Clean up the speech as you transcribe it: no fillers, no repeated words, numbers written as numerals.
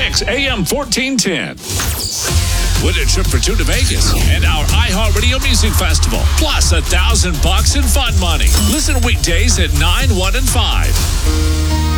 KMOX AM 1410. Win a trip for two to Vegas and our iHeartRadio Music Festival, plus $1,000 in fun money. Listen weekdays at 9, 1, and 5.